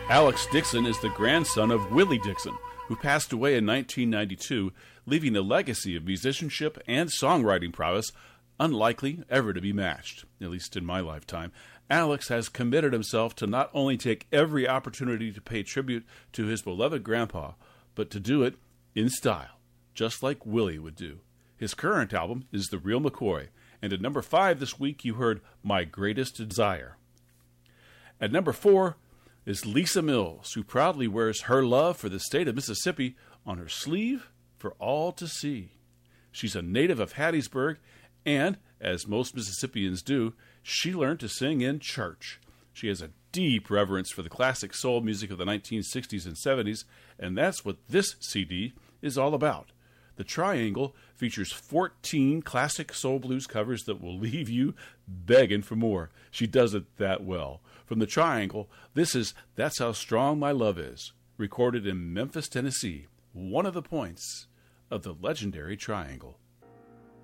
Alex Dixon is the grandson of Willie Dixon, who passed away in 1992, leaving a legacy of musicianship and songwriting prowess unlikely ever to be matched, at least in my lifetime. Alex has committed himself to not only take every opportunity to pay tribute to his beloved grandpa, but to do it in style, just like Willie would do. His current album is The Real McCoy, and at number 5 this week you heard My Greatest Desire. At number 4 is Lisa Mills, who proudly wears her love for the state of Mississippi on her sleeve for all to see. She's a native of Hattiesburg, and, as most Mississippians do, she learned to sing in church. She has a deep reverence for the classic soul music of the 1960s and 70s, and that's what this CD is all about. The Triangle features 14 classic soul blues covers that will leave you begging for more. She does it that well. From The Triangle, this is That's How Strong My Love Is, recorded in Memphis, Tennessee, one of the points of the legendary Triangle.